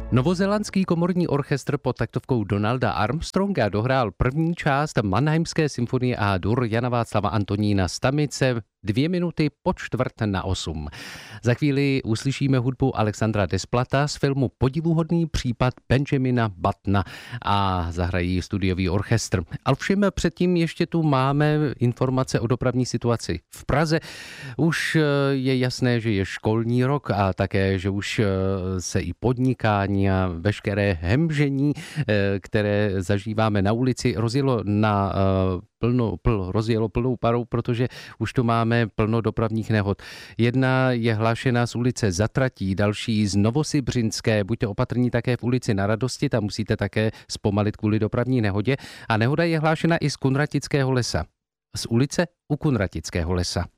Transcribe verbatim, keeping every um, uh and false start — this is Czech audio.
Novozélandský komorní orchestr pod taktovkou Donalda Armstronga dohrál první část Mannheimské symfonie A-dur Jana Václava Antonína Stamice dvě minuty po čtvrt na osm. Za chvíli uslyšíme hudbu Alexandra Desplata z filmu Podivuhodný případ Benjamina Buttona a zahrají studiový orchestr. Ale všem předtím ještě tu máme informace o dopravní situaci v Praze. Už je jasné, že je školní rok a také, že už se i podnikání a veškeré hemžení, které zažíváme na ulici, rozjelo na plno, pl, rozjelo plnou parou, protože už tu máme plno dopravních nehod. Jedna je hlášena z ulice Zatratí, další z Novosibřinské. Buďte opatrní také v ulici Na Radosti, tam musíte také zpomalit kvůli dopravní nehodě. A nehoda je hlášena i z Kunratického lesa. Z ulice u Kunratického lesa.